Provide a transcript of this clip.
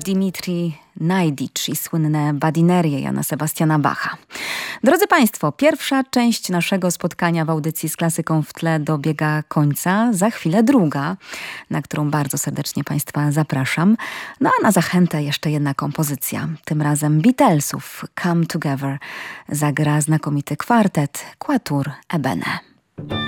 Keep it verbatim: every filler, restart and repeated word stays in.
Dimitri Najdicz i słynne Badinerie Jana Sebastiana Bacha. Drodzy Państwo, pierwsza część naszego spotkania w audycji z klasyką w tle dobiega końca. Za chwilę druga, na którą bardzo serdecznie Państwa zapraszam. No a na zachętę jeszcze jedna kompozycja. Tym razem Beatlesów Come Together zagra znakomity kwartet Quatuor Ebene.